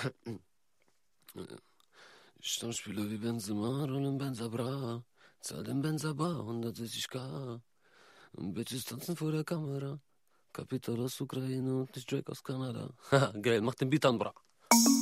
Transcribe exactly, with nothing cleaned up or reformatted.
Stammspieler wie Benzema, rollen Benza bra, zahl den Benza bar, hundertsechzig K. Und Bitches tanzen vor der Kamera. Kapital aus Ukraine und nicht Drake aus Kanada. Haha, geil, mach den Beat an, bra.